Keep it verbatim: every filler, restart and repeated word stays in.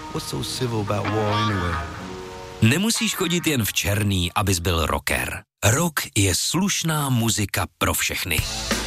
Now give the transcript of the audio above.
What's so civil about war anyway? Nemusíš chodit jen v černý, abys byl rocker. Rock je slušná muzika pro všechny.